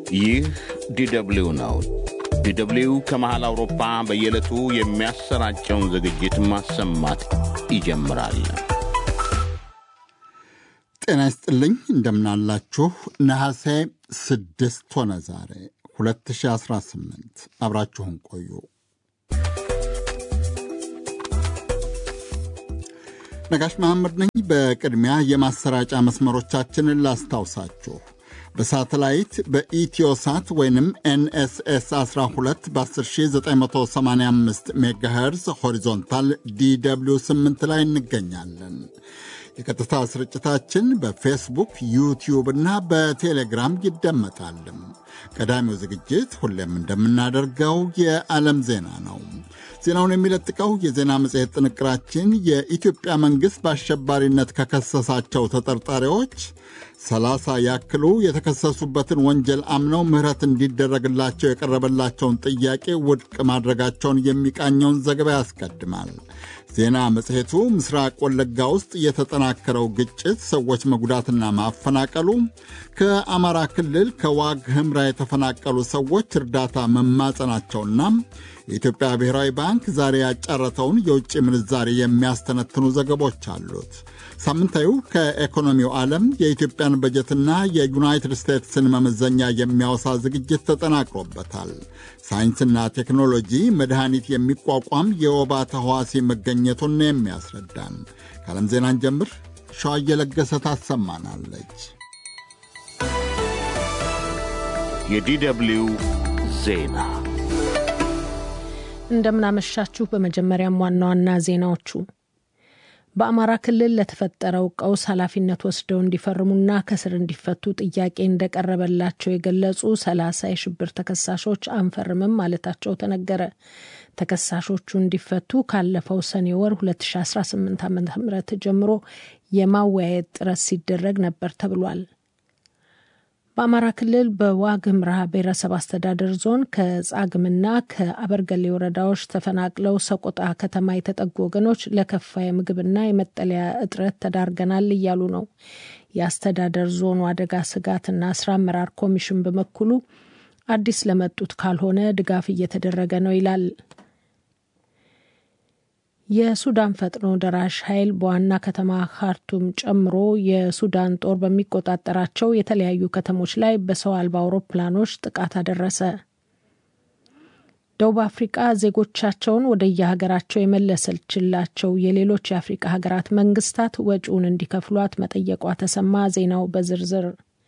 ይህ ዲደብሊው ነው። ዲደብሊው ከመሃል አውሮፓ በየዕለቱ የሚያሰራጨውን ዝግጅት ማሰማት ይጀምራል። ጤና ይስጥልኝ፣ እንደምናላችሁ። ነሐሴ 6 ሆነ ዛሬ 2018። አብራችሁን ቆዩ። ነጋሽ መሐመድ ነኝ። በቅድሚያ የማሰራጫ መስመሮቻችንን ላስታውሳችሁ። በሳተላይት በኢትዮሳት ወይንም ኤንኤስኤስ 12 በ10985 ሜጋሄርዝ ሆሪዞንታል ዲደብሊው 8 ላይ እንገኛለን። የቀጥታ ስርጭታችን በፌስቡክ፣ ዩቲዩብ እና በቴሌግራም ይደመጣል። ቀዳሚው ዝግጅት ሁሌም እንደምናደርገው የዓለም ዜና ነው። ዜናውን የሚለጥቀው የዜና መጽሔት ጥንቅራችን የኢትዮጵያ መንግሥት በአሸባሪነት ከከሰሳቸው ተጠርጣሪዎች 30 ያክሉ የተከሰሱበትን ወንጀል አምነው ምህረት እንዲደረግላቸው የቀረበላቸውን ጥያቄ ውድቅ ማድረጋቸውን የሚቃኘውን ዘገባ ያስቀድማል። ዜና መጽሔቱ ምስራቅ ወለጋ ውስጥ የተጠናከረው ግጭት፣ ሰዎች መጉዳትና ማፈናቀሉ፣ ከአማራ ክልል ከዋግ ኽምራ የተፈናቀሉ ሰዎች እርዳታ መማጸናቸውና የኢትዮጵያ ብሔራዊ ባንክ ዛሬ ያጫረተውን የውጭ ምንዛሪ የሚያስተነትኑ ዘገቦች አሉት። ሳምንታዊው ከኢኮኖሚው ዓለም የኢትዮጵያን በጀትና የዩናይትድ ስቴትስን መመዘኛ የሚያወሳ ዝግጅት ተጠናቅሮበታል። ሳይንስና ቴክኖሎጂ መድኃኒት የሚቋቋም የወባ ተህዋሲ መገኘቱን የሚያስረዳን ከዓለም ዜናን ጀምር ሸዋ እየለገሰ ታሰማናለች። የዲደብሊው ዜና እንደምናመሻችሁ። በመጀመሪያም ዋና ዋና ዜናዎቹ በአማራ ክልል ለተፈጠረው ቀውስ ኃላፊነት ወስደው እንዲፈርሙና ከስር እንዲፈቱ ጥያቄ እንደቀረበላቸው የገለጹ 30 የሽብር ተከሳሾች አንፈርምም ማለታቸው ተነገረ። ተከሳሾቹ እንዲፈቱ ካለፈው ሰኔ ወር 2018 ዓ.ም ጀምሮ የማወያየት ጥረት ሲደረግ ነበር ተብሏል። በአማራ ክልል በዋግ ኽምራ ብሔረሰብ አስተዳደር ዞን ከጻግምና ከአበርገሌ ወረዳዎች ተፈናቅለው ሰቆጣ ከተማ የተጠጉ ወገኖች ለከፋ የምግብና የመጠለያ እጥረት ተዳርገናል እያሉ ነው። የአስተዳደር ዞኑ አደጋ ስጋትና ስራ አመራር ኮሚሽን በበኩሉ አዲስ ለመጡት ካልሆነ ድጋፍ እየተደረገ ነው ይላል። የሱዳን ፈጥኖ ደራሽ ኃይል በዋና ከተማ ካርቱም ጨምሮ የሱዳን ጦር በሚቆጣጠራቸው የተለያዩ ከተሞች ላይ በሰው አልባ አውሮፕላኖች ጥቃት አደረሰ። ደቡብ አፍሪካ ዜጎቻቸውን ወደ የሀገራቸው የመለሰችላቸው የሌሎች የአፍሪካ ሀገራት መንግስታት ወጪውን እንዲከፍሏት መጠየቋ ተሰማ። ዜናው በዝርዝር።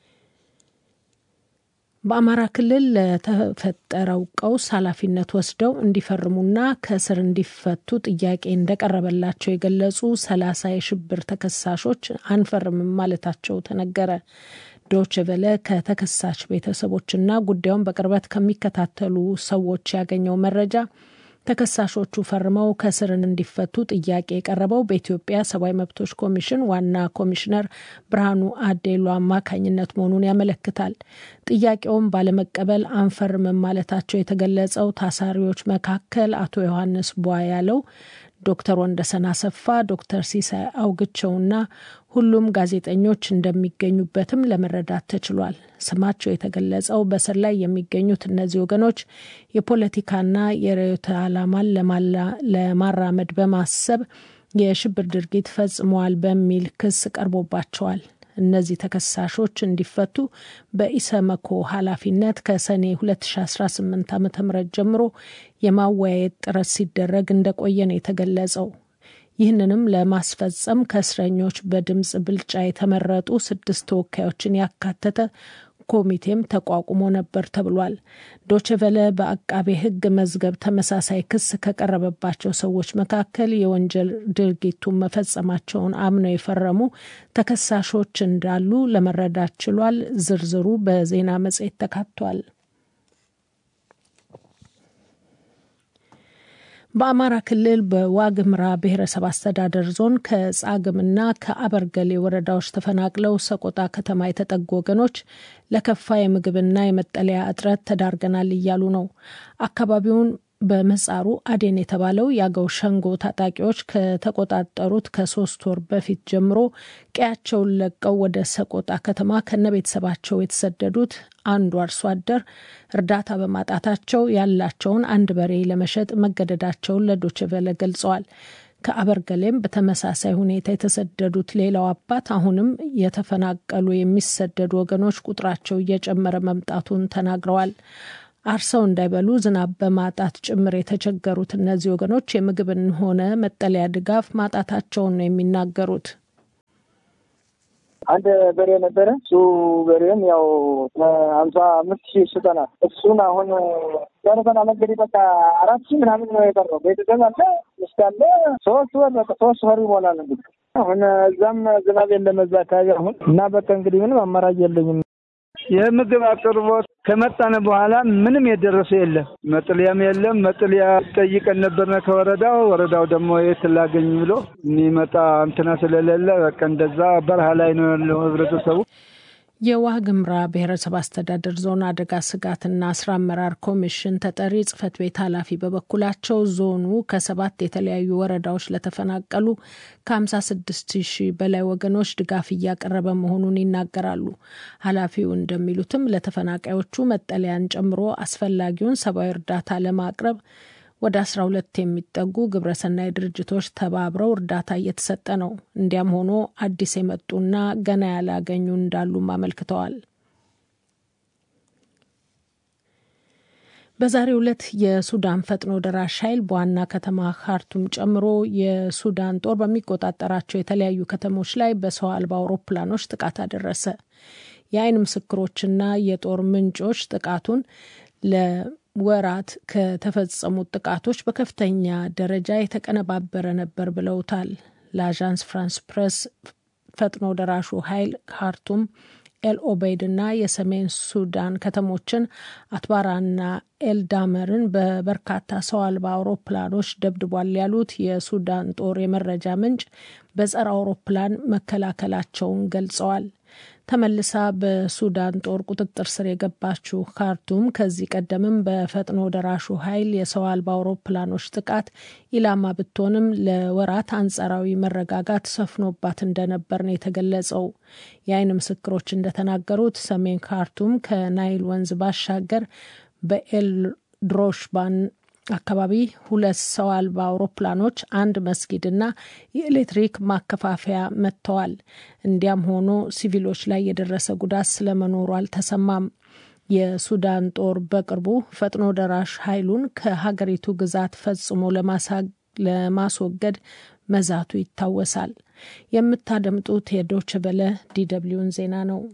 በአማራ ክልል ለተፈጠረው ቀውስ ኃላፊነት ወስደው እንዲፈርሙና ከስር እንዲፈቱ ጥያቄ እንደቀረበላቸው የገለጹ 30 የሽብር ተከሳሾች አንፈርምም ማለታቸው ተነገረ። ዶይቼ ቬለ ከተከሳሽ ቤተሰቦችና ጉዳዩን በቅርበት ከሚከታተሉ ሰዎች ያገኘው መረጃ ተከሳሾቹ ፈርመው ከስርን እንዲፈቱ ጥያቄ የቀረበው በኢትዮጵያ ሰብአዊ መብቶች ኮሚሽን ዋና ኮሚሽነር ብርሃኑ አዴሎ አማካኝነት መሆኑን ያመለክታል። ጥያቄውን ባለመቀበል አንፈርምም ማለታቸው የተገለጸው ታሳሪዎች መካከል አቶ ዮሐንስ ቧያለው፣ ዶክተር ወንደሰን አሰፋ፣ ዶክተር ሲሳይ አውግቸውና ሁሉም ጋዜጠኞች እንደሚገኙበትም ለመረዳት ተችሏል። ስማቸው የተገለጸው በስር ላይ የሚገኙት እነዚህ ወገኖች የፖለቲካና የርዕዮተ ዓላማን ለማራመድ በማሰብ የሽብር ድርጊት ፈጽመዋል በሚል ክስ ቀርቦባቸዋል። እነዚህ ተከሳሾች እንዲፈቱ በኢሰመኮ ኃላፊነት ከሰኔ 2018 ዓ.ም ጀምሮ የማወያየት ጥረት ሲደረግ እንደቆየ ነው የተገለጸው። ይህንንም ለማስፈጸም ከእስረኞች በድምጽ ብልጫ የተመረጡ 6 ተወካዮችን ያካተተ ኮሚቴም ተቋቁሞ ነበር ተብሏል። ዶይቼ ቬለ በአቃቤ ሕግ መዝገብ ተመሳሳይ ክስ ከቀረበባቸው ሰዎች መካከል የወንጀል ድርጊቱን መፈጸማቸውን አምነው የፈረሙ ተከሳሾች እንዳሉ ለመረዳት ችሏል። ዝርዝሩ በዜና መጽሔት ተካቷል። በአማራ ክልል በዋግ ኽምራ ብሔረሰብ አስተዳደር ዞን ከጻግምና ከአበርገሌ ወረዳዎች ተፈናቅለው ሰቆጣ ከተማ የተጠጉ ወገኖች ለከፋ የምግብና የመጠለያ እጥረት ተዳርገናል እያሉ ነው። አካባቢውን በመጻሩ አዴን የተባለው ያገው ሸንጎ ታጣቂዎች ከተቆጣጠሩት ከ3 ወር በፊት ጀምሮ ቀያቸውን ለቀው ወደ ሰቆጣ ከተማ ከነቤተሰባቸው የተሰደዱት አንዱ አርሶ አደር እርዳታ በማጣታቸው ያላቸውን አንድ በሬ ለመሸጥ መገደዳቸውን ለዶይቼ ቬለ ገልጸዋል። ከአበርገሌም በተመሳሳይ ሁኔታ የተሰደዱት ሌላው አባት አሁንም የተፈናቀሉ የሚሰደዱ ወገኖች ቁጥራቸው እየጨመረ መምጣቱን ተናግረዋል። አርሰው እንዳይበሉ ዝናብ በማጣት ጭምር የተቸገሩት እነዚህ ወገኖች የምግብን ሆነ መጠለያ ድጋፍ ማጣታቸውን ነው የሚናገሩት። አንድ በሬ ነበረ። እሱ በሬም ያው 55,000 ሽጠናል። እሱን አሁን ያረፈና መንገድ በቃ 4,000 ምናምን ነው የቀረው። ቤተሰብ አለ ይስታለ 3 ወር ይሞላል። እንግዲህ አሁን እዛም ዝናብ የለም እዛ አካባቢ አሁን እና በቃ እንግዲህ ምንም አማራጭ የለኝም። የምግብ አቅርቦት ከመጣነ በኋላ ምንም የደረሰ የለም። መጥለያም የለም። መጥለያ ጠይቀን ነበርና ወረዳው ደግሞ የት ላገኝ ብሎ የሚመጣ እንትና ስለሌለ በቃ እንደዛ በረሃ ላይ ነው ያለው ህብረተሰቡ። የዋግምራ ብሔረሰብ አስተዳደር ዞን አደጋ ስጋትና ስራ አመራር ኮሚሽን ተጠሪ ጽህፈት ቤት ኃላፊ በበኩላቸው ዞኑ ከ7 የተለያዩ ወረዳዎች ለተፈናቀሉ ከ56,000 በላይ ወገኖች ድጋፍ እያቀረበ መሆኑን ይናገራሉ። ኃላፊው እንደሚሉትም ለተፈናቃዮቹ መጠለያን ጨምሮ አስፈላጊውን ሰብአዊ እርዳታ ለማቅረብ ወደ 12 የሚጠጉ ግብረሰናይ ድርጅቶች ተባብረው እርዳታ እየተሰጠ ነው። እንዲያም ሆኖ አዲስ የመጡና ገና ያላገኙ እንዳሉም አመልክተዋል። በዛሬው ዕለት የሱዳን ፈጥኖ ደራሽ ኃይል በዋና ከተማ ካርቱም ጨምሮ የሱዳን ጦር በሚቆጣጠራቸው የተለያዩ ከተሞች ላይ በሰው አልባ አውሮፕላኖች ጥቃት አደረሰ። የአይን ምስክሮችና የጦር ምንጮች ጥቃቱን ወራት ከተፈጸሙት ጥቃቶች በከፍተኛ ደረጃ የተቀነባበረ ነበር ብለውታል። ለአዣንስ ፍራንስ ፕሬስ ፈጥኖ ደራሹ ኃይል ካርቱም፣ ኤልኦቤይድና የሰሜን ሱዳን ከተሞችን አትባራና ኤልዳመርን በበርካታ ሰው አልባ አውሮፕላኖች ደብድቧል ያሉት የሱዳን ጦር የመረጃ ምንጭ በጸረ አውሮፕላን መከላከላቸውን ገልጸዋል። ተመልሳ በሱዳን ጦር ቁጥጥር ስር የገባችው ካርቱም ከዚህ ቀደምም በፈጥኖ ደራሹ ኃይል የሰው አልባ አውሮፕላኖች ጥቃት ኢላማ ብትሆንም ለወራት አንጻራዊ መረጋጋት ሰፍኖባት እንደነበር ነው የተገለጸው። የአይን ምስክሮች እንደተናገሩት ሰሜን ካርቱም ከናይል ወንዝ ባሻገር በኤል ድሮሽባን አካባቢ 2 ሰው አልባ አውሮፕላኖች፣ 1 መስጊድና የኤሌክትሪክ ማከፋፈያ መጥተዋል። እንዲያም ሆኖ ሲቪሎች ላይ የደረሰ ጉዳት ስለመኖሩ አልተሰማም። የሱዳን ጦር በቅርቡ ፈጥኖ ደራሽ ኃይሉን ከሀገሪቱ ግዛት ፈጽሞ ለማስወገድ መዛቱ ይታወሳል። የምታደምጡት የዶይቼ ቬለ ዲደብሊውን ዜና ነው።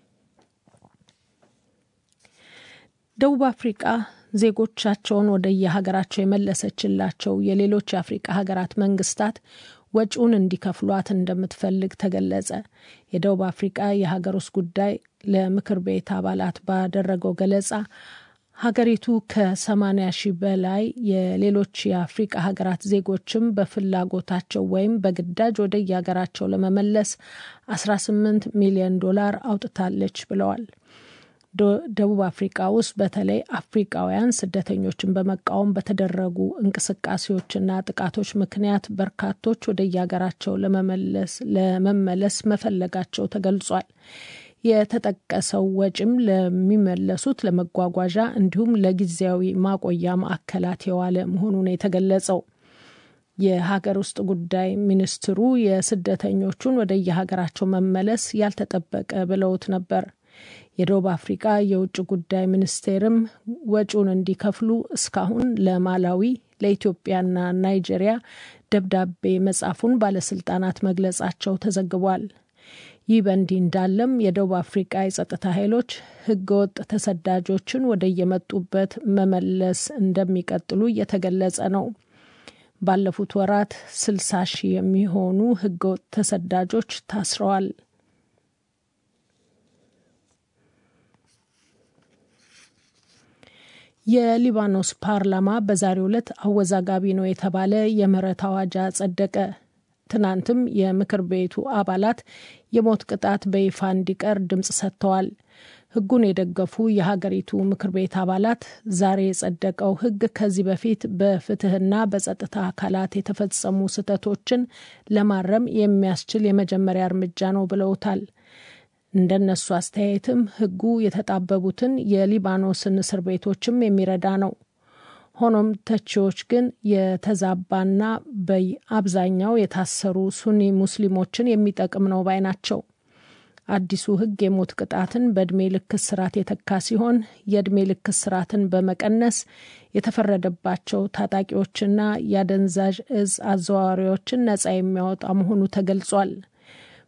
ደቡብ አፍሪቃ ዜጎቻቸውን ወደ የሀገራቸው የመለሰችላቸው የሌሎች የአፍሪቃ ሀገራት መንግስታት ወጪውን እንዲከፍሏት እንደምትፈልግ ተገለጸ። የደቡብ አፍሪቃ የሀገር ውስጥ ጉዳይ ለምክር ቤት አባላት ባደረገው ገለጻ ሀገሪቱ ከ80,000 በላይ የሌሎች የአፍሪቃ ሀገራት ዜጎችም በፍላጎታቸው ወይም በግዳጅ ወደ የሀገራቸው ለመመለስ $18 ሚሊዮን አውጥታለች ብለዋል። ደቡብ አፍሪካ ውስጥ በተለይ አፍሪካውያን ስደተኞችን በመቃወም በተደረጉ እንቅስቃሴዎችና ጥቃቶች ምክንያት በርካቶች ወደ የሀገራቸው ለመመለስ መፈለጋቸው ተገልጿል። የተጠቀሰው ወጪም ለሚመለሱት ለመጓጓዣ እንዲሁም ለጊዜያዊ ማቆያ ማዕከላት የዋለ መሆኑን የተገለጸው የሀገር ውስጥ ጉዳይ ሚኒስትሩ የስደተኞቹን ወደ የሀገራቸው መመለስ ያልተጠበቀ ብለውት ነበር። የደቡብ አፍሪካ የውጭ ጉዳይ ሚኒስቴርም ወጪውን እንዲከፍሉ እስካሁን ለማላዊ፣ ለኢትዮጵያና ናይጄሪያ ደብዳቤ መጻፉን ባለስልጣናት መግለጻቸው ተዘግቧል። ይህ በእንዲህ እንዳለም የደቡብ አፍሪካ የጸጥታ ኃይሎች ህገወጥ ተሰዳጆችን ወደ የመጡበት መመለስ እንደሚቀጥሉ እየተገለጸ ነው። ባለፉት ወራት 60,000 የሚሆኑ ህገወጥ ተሰዳጆች ታስረዋል። የሊባኖስ ፓርላማ በዛሬው ዕለት አወዛጋቢ ነው የተባለ የምህረት አዋጅ አጸደቀ። ትናንትም የምክር ቤቱ አባላት የሞት ቅጣት በይፋ እንዲቀር ድምጽ ሰጥተዋል። ሕጉን የደገፉ የሀገሪቱ ምክር ቤት አባላት ዛሬ የጸደቀው ሕግ ከዚህ በፊት በፍትህና በጸጥታ አካላት የተፈጸሙ ስህተቶችን ለማረም የሚያስችል የመጀመሪያ እርምጃ ነው ብለውታል። እንደነሱ አስተያየትም ሕጉ የተጣበቡትን የሊባኖስን እስር ቤቶችም የሚረዳ ነው። ሆኖም ተቺዎች ግን የተዛባና በአብዛኛው የታሰሩ ሱኒ ሙስሊሞችን የሚጠቅም ነው ባይ ናቸው። አዲሱ ሕግ የሞት ቅጣትን በእድሜ ልክ እስራት የተካ ሲሆን የእድሜ ልክ እስራትን በመቀነስ የተፈረደባቸው ታጣቂዎችና የአደንዛዥ እጽ አዘዋዋሪዎችን ነጻ የሚያወጣ መሆኑ ተገልጿል።